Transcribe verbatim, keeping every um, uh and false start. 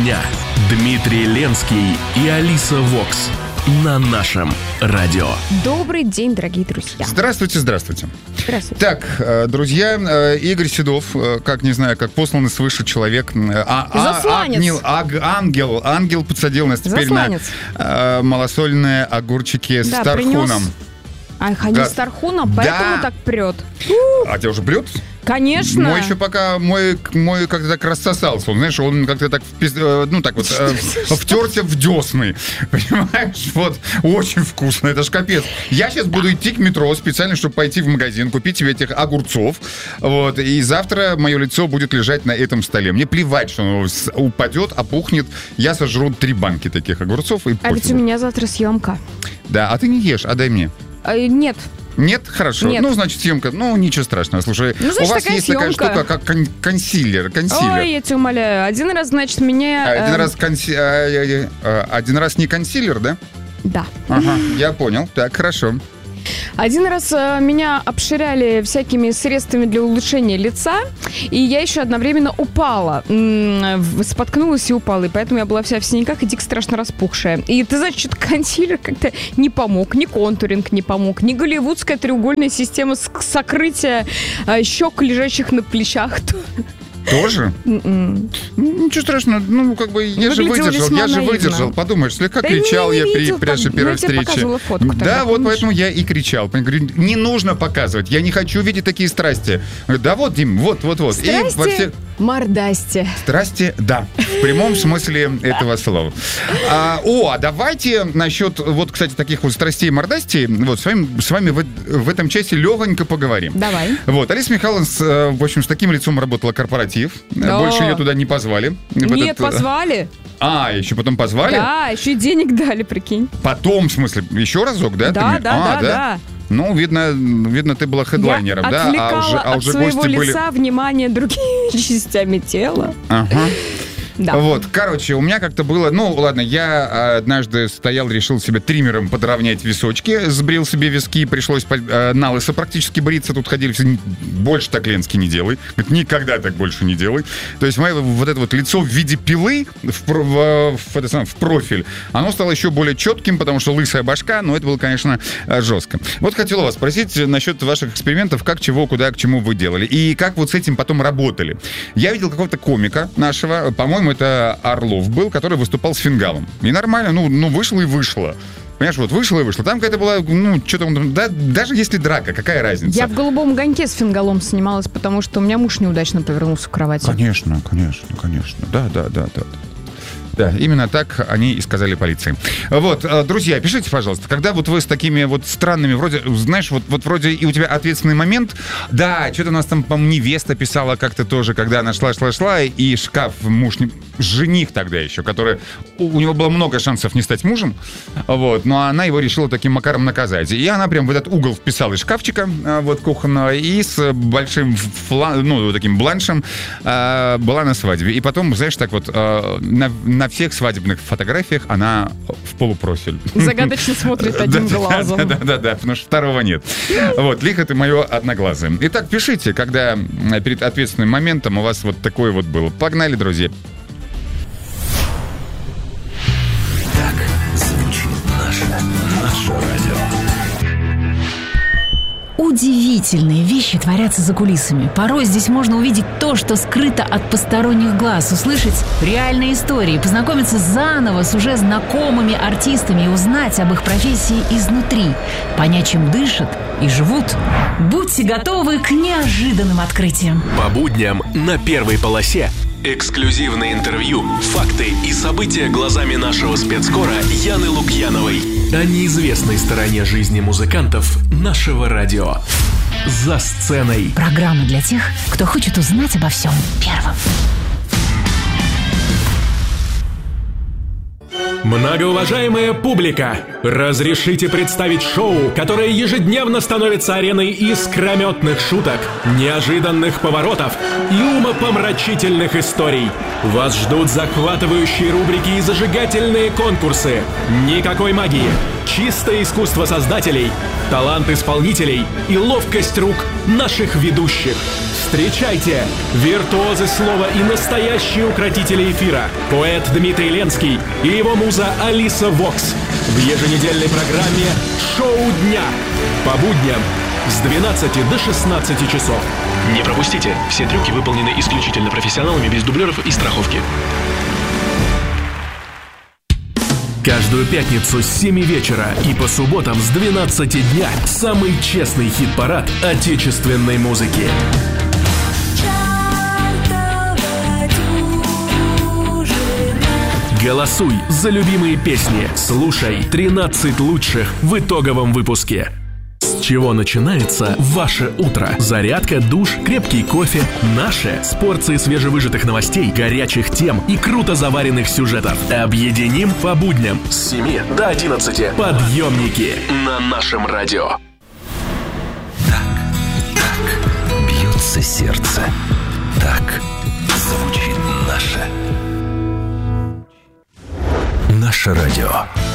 дня. Дмитрий Ленский и Алиса Вокс на нашем радио. Добрый день, дорогие друзья. Здравствуйте, здравствуйте. Здравствуйте. Так, друзья, Игорь Седов, как, не знаю, как посланный свыше человек. А, Засланец. А, а, ангел, ангел подсадил нас теперь Засланец. на а, малосольные огурчики да, с тархуном. Принес... Ах, они Да. с тархуном, поэтому Да. так прет. А тебя уже прет? Конечно. Мой еще пока, мой, мой как-то так рассосался. Он, знаешь, он как-то так, впис... ну так вот, э, втерся в десны. Понимаешь? Вот, очень вкусно, это ж капец. Я сейчас буду идти к метро специально, чтобы пойти в магазин, купить себе этих огурцов. Вот, и завтра мое лицо будет лежать на этом столе. Мне плевать, что оно упадет, опухнет. Я сожру три банки таких огурцов. И А ведь у меня завтра съемка. Да, а ты не ешь, отдай мне. А, нет. Нет? Хорошо. Нет. Ну, значит, съемка. Ну, ничего страшного. Слушай, Ну, значит, у вас такая есть съемка. такая штука, как кон- консилер. консилер. Ой, я тебя умоляю. Один раз, значит, меня... Один э, раз конси... а, а, а, один раз не консилер, да? Да. Ага, я понял. Так, хорошо. Один раз э, меня обширяли всякими средствами для улучшения лица, и я еще одновременно упала. М-м, в- споткнулась и упала, и поэтому я была вся в синяках и дико страшно распухшая. И ты знаешь, что-то консилер как-то не помог, ни контуринг не помог, ни голливудская треугольная система ск- сокрытия э, щек, лежащих на плечах. Тоже? М-м. Ну, ничего страшного. Ну, как бы я же Выглядело выдержал. весьма Я же наивно. выдержал. Подумаешь, слегка Да кричал не я при видел, нашей там, первой я тебе встрече. показывала фотку тогда, Да, вот помнишь? поэтому я и кричал. Я говорю, не нужно показывать. Я не хочу видеть такие страсти. Говорю, да вот, Дим, вот, вот, вот. И во Страсти, всех... мордасти. Страсти, да, в прямом смысле этого слова. А, о, а давайте насчет, вот, кстати, таких вот страстей и мордастей, вот, с вами, с вами в, в этом часе легонько поговорим. Давай. Вот, Алиса Михайловна, с, э, в общем, с таким лицом работала корпоратив. О. Больше ее туда не позвали. В Нет, этот, э, позвали. А, еще потом позвали? Да, еще и денег дали, прикинь. Потом, в смысле, еще разок, да? ты Да, мне- да, а, да, да. Ну, видно, видно, ты была хедлайнером, Я да? А отвлекала уже, а от уже своего гости были... лица внимание другими частями тела. Ага. Да. Вот, короче, у меня как-то было... Ну, ладно, я однажды стоял, решил себе триммером подровнять височки, сбрил себе виски, пришлось по- э, на лысо практически бриться. Тут ходили все, больше так, Ленский, не делай. Говорит, никогда так больше не делай. То есть мое вот это вот лицо в виде пилы в, про- в, в, это самое, в профиль, оно стало еще более четким, потому что лысая башка, но это было, конечно, э, жестко. Вот хотел у вас спросить насчет ваших экспериментов, как, чего, куда, к чему вы делали. И как вот с этим потом работали. Я видел какого-то комика нашего, по-моему, это Орлов был, который выступал с фингалом. И нормально, ну, ну вышло и вышло. Понимаешь, вот вышло и вышло. Там какая-то была, ну, что там, да, даже если драка, какая разница? Я в «Голубом огоньке» с фингалом снималась, потому что у меня муж неудачно повернулся в кровати. Конечно, конечно, конечно. Да, да, да, да. Да, именно так они и сказали полиции. Вот, друзья, пишите, пожалуйста, когда вот вы с такими вот странными, вроде, знаешь, вот, вот вроде и у тебя ответственный момент, да, что-то у нас там, по-моему, невеста писала как-то тоже, когда она шла-шла-шла, и шкаф муж, не... жених тогда еще, который, у, у него было много шансов не стать мужем, вот, но она его решила таким макаром наказать. И она прям в этот угол вписала из шкафчика, вот, кухонного, и с большим, фла... ну, таким бланшем э, была на свадьбе. И потом, знаешь, так вот, э, на, на всех свадебных фотографиях она в полупрофиль. Загадочно смотрит одним глазом. Да-да-да, потому что второго нет. Вот, лихо ты мое одноглазое. Итак, пишите, когда перед ответственным моментом у вас вот такое вот было. Погнали, друзья. Так звучит наше, наше радио. Удивительные вещи творятся за кулисами. Порой здесь можно увидеть то, что скрыто от посторонних глаз, услышать реальные истории, познакомиться заново с уже знакомыми артистами и узнать об их профессии изнутри, понять, чем дышат и живут. Будьте готовы к неожиданным открытиям. По будням на первой полосе эксклюзивное интервью, факты и события глазами нашего спецкора Яны Лукьяновой о неизвестной стороне жизни музыкантов нашего радио. За сценой. Программа для тех, кто хочет узнать обо всем первым. Многоуважаемая публика, разрешите представить шоу, которое ежедневно становится ареной искрометных шуток, неожиданных поворотов и умопомрачительных историй. Вас ждут захватывающие рубрики и зажигательные конкурсы. Никакой магии, чистое искусство создателей, талант исполнителей и ловкость рук наших ведущих. Встречайте виртуозы слова и настоящие укротители эфира, поэт Дмитрий Ленский и его муза Алиса Вокс в еженедельной программе «Шоу дня» по будням с двенадцати до шестнадцати часов. Не пропустите, все трюки выполнены исключительно профессионалами, без дублеров и страховки. Каждую пятницу с семи вечера и по субботам с двенадцати дня самый честный хит-парад отечественной музыки. Голосуй за любимые песни. Слушай тринадцать лучших в итоговом выпуске. С чего начинается ваше утро? Зарядка, душ, крепкий кофе. Наше с порцией свежевыжатых новостей, горячих тем и круто заваренных сюжетов. Объединим по будням с семи до одиннадцати. Подъемники на нашем радио. Так, так бьется сердце. Так звучит наше. Наше радио.